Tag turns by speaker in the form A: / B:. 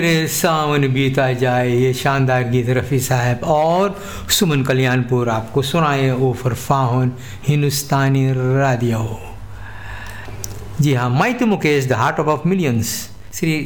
A: फिर सावन बीता जाए, ये शानदार गीत रफ़ी साहब और सुमन कल्याणपुर आपको सुनाए ओफर फाहन हिंदुस्तानी रेडियो। जी हाँ, mighty Mukesh the heart of millions Shri